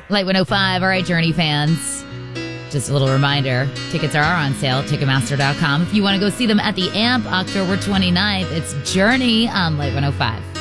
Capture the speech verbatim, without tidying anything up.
Light one oh five. All right, Journey fans. Just a little reminder, tickets are on sale, Ticketmaster dot com. If you want to go see them at the A M P October twenty-ninth, it's Journey on Light one oh five.